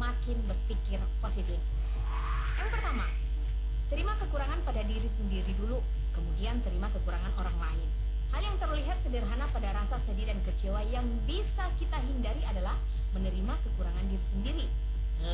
semakin berpikir positif. Yang pertama, terima kekurangan pada diri sendiri dulu, kemudian terima kekurangan orang lain. Hal yang terlihat sederhana pada rasa sedih dan kecewa yang bisa kita hindari adalah menerima kekurangan diri sendiri.